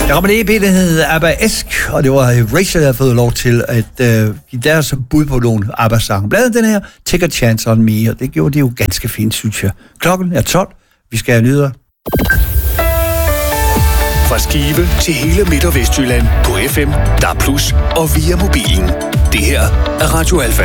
Der kom en EP, der hed ABBA Esk, og det var Rachel, der havde fået lov til at give deres bud på nogle ABBA-sange. Blandt andet den her, Take a Chance on Me, og det gjorde de jo ganske fint, synes jeg. Klokken er 12. Vi skal have nyheder. Fra Skive til hele Midt- og Vestjylland på FM, DAB+ og via mobilen. Det her er Radio Alfa.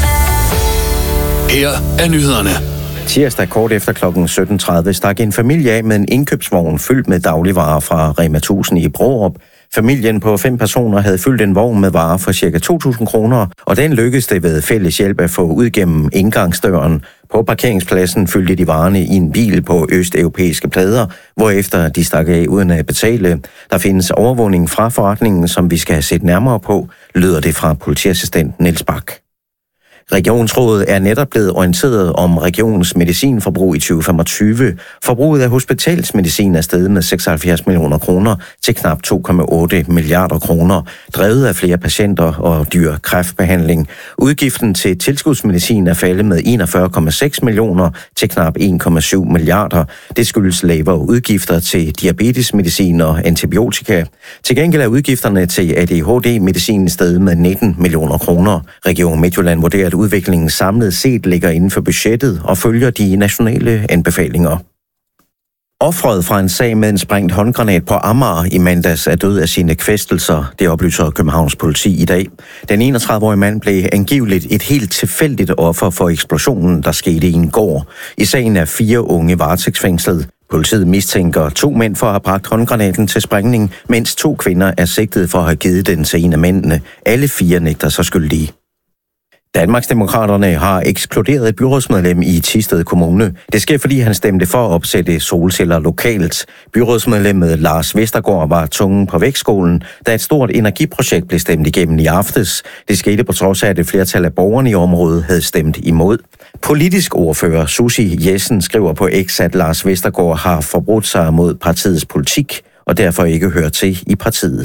Her er nyhederne. Tirsdag kort efter kl. 17.30 stak en familie af med en indkøbsvogn fyldt med dagligvarer fra Rema 1000 i Brårup. Familien på 5 personer havde fyldt en vogn med varer for ca. 2.000 kroner, og den lykkedes det ved fælles hjælp at få ud gennem indgangsdøren. På parkeringspladsen fyldte de varerne i en bil på østeuropæiske plader, hvorefter de stak af uden at betale. Der findes overvågning fra forretningen, som vi skal have set nærmere på, lyder det fra politiassistent Niels Bak. Regionsrådet er netop blevet orienteret om regionens medicinforbrug i 2025. Forbruget af hospitalsmedicin er steget med 76 millioner kroner til knap 2,8 milliarder kroner, drevet af flere patienter og dyr kræftbehandling. Udgiften til tilskudsmedicin er faldet med 41,6 millioner til knap 1,7 milliarder. Det skyldes lavere udgifter til diabetesmedicin og antibiotika. Til gengæld er udgifterne til ADHD-medicin steget med 19 millioner kroner. Region Midtjylland vurderer, at udviklingen samlet set ligger inden for budgettet og følger de nationale anbefalinger. Offeret fra en sag med en sprængt håndgranat på Amager i mandags er død af sine kvæstelser, det oplyser Københavns politi i dag. Den 31-årige mand blev angiveligt et helt tilfældigt offer for eksplosionen, der skete i en gård. I sagen er 4 unge varetægtsfængslet. Politiet mistænker 2 mænd for at have bragt håndgranaten til sprængning, mens 2 kvinder er sigtet for at have givet den til en af mændene. Alle 4 nægter sig skyldige. Danmarksdemokraterne har ekskluderet et byrådsmedlem i Thisted Kommune. Det sker, fordi han stemte for at opsætte solceller lokalt. Byrådsmedlemmet Lars Vestergaard var tungen på vægtskålen, da et stort energiprojekt blev stemt igennem i aftes. Det skete på trods af, at et flertal af borgerne i området havde stemt imod. Politisk ordfører Susie Jessen skriver på X, at Lars Vestergaard har forbrudt sig mod partiets politik og derfor ikke hører til i partiet.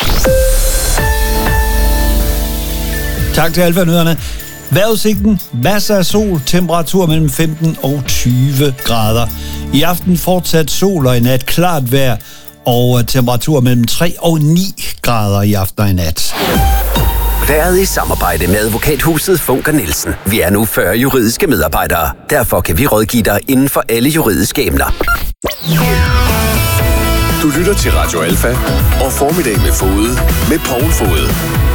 Tak til Alfa-nyhederne. Vejrudsigten, masser af sol, temperatur mellem 15 og 20 grader. I aften fortsat sol og i nat klart vejr, og temperatur mellem 3 og 9 grader i aften og i nat. Været i samarbejde med advokathuset Funker Nielsen. Vi er nu 40 juridiske medarbejdere. Derfor kan vi rådgive dig inden for alle juridiske emner. Du lytter til Radio Alfa og Formiddag med Fode med Poul Fode.